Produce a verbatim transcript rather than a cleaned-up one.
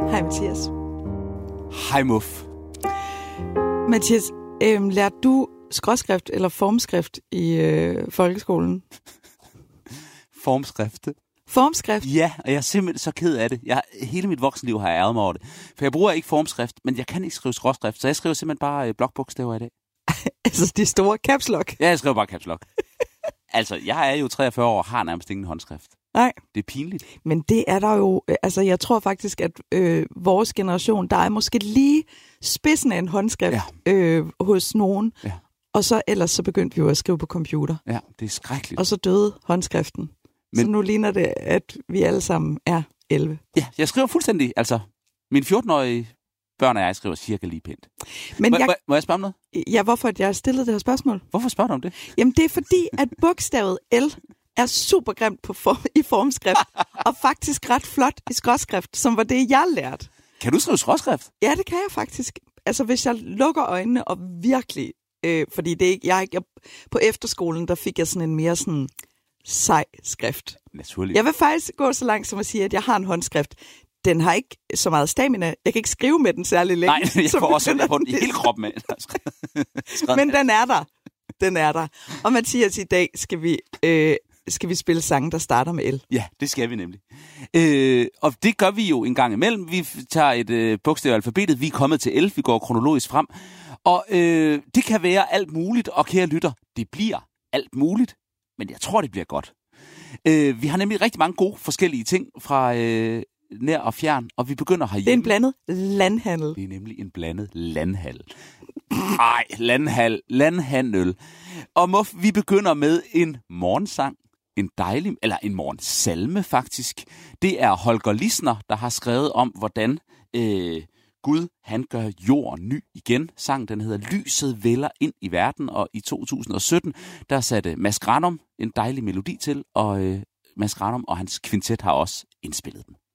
Hej Mathias. Hej Muff. Mathias, øh, lærte du skråskrift eller formskrift i øh, folkeskolen? Formskrift. Formskrift? Ja, og jeg er simpelthen så ked af det. Jeg, hele mit voksenliv har jeg ærget mig over det. For jeg bruger ikke formskrift, men jeg kan ikke skrive skråskrift, så jeg skriver simpelthen bare øh, blokbogstaver i dag. Altså de store caps lock? Ja, jeg skriver bare caps lock. Altså, jeg er jo treogfyrre år og har nærmest ingen håndskrift. Nej. Det er pinligt. Men det er der jo, altså jeg tror faktisk, at øh, vores generation, der er måske lige spidsen af en håndskrift ja. øh, hos nogen. Ja. Og så ellers så begyndte vi jo at skrive på computer. Ja, det er skrækkeligt. Og så døde håndskriften. Men, så nu ligner det, at vi alle sammen er elleve. Ja, jeg skriver fuldstændig, altså mine fjorten-årige børn og jeg skriver cirka lige pænt. Men må, jeg, må, må jeg spørge om noget? Ja, hvorfor jeg har stillet det her spørgsmål? Hvorfor spørger du om det? Jamen det er fordi, at bogstavet L er super grimt på form, i formskrift, og faktisk ret flot i skråskrift, som var det, jeg lærte. Kan du skrive skråskrift? Ja, det kan jeg faktisk. Altså hvis jeg lukker øjnene og virkelig, øh, fordi det er ikke, jeg, jeg, på efterskolen, der fik jeg sådan en mere sådan sej skrift. Naturligt. Jeg vil faktisk gå så langt som at sige, at jeg har en håndskrift. Den har ikke så meget stamina. Jeg kan ikke skrive med den særlig længe. Nej, jeg får også på den i hele kroppen med. Men den er der. Den er der. Og Mathias, i dag skal vi, øh, skal vi spille sange, der starter med L. Ja, det skal vi nemlig. Øh, og det gør vi jo en gang imellem. Vi tager et øh, bogstav af alfabetet. Vi er kommet til L. Vi går kronologisk frem. Og øh, det kan være alt muligt. Og kære lytter, det bliver alt muligt. Men jeg tror, det bliver godt. Øh, vi har nemlig rigtig mange gode forskellige ting fra øh, nær og fjern, og vi begynder herhjemme. Det er en blandet landhandel. Det er nemlig en blandet landhandel. Ej, landhandel, landhandel. Og Muff, vi begynder med en morgensang. En dejlig, eller en morgensalme faktisk. Det er Holger Lisner, der har skrevet om, hvordan øh, Gud, han gør jorden ny igen. Sangen, den hedder Lyset vælder ind i verden, og i to tusind og sytten, der satte Mads Granum en dejlig melodi til, og øh, Mads Granum og hans kvintet har også indspillet den.